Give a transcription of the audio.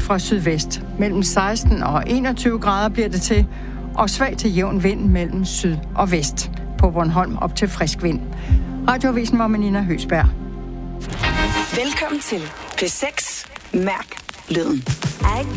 fra sydvest. Mellem 16 og 21 grader bliver det til, og svag til jævn vind mellem syd og vest. På Bornholm op til frisk vind. Radioavisen var med Nina Høsberg. Velkommen til P6 Mærk Lyden.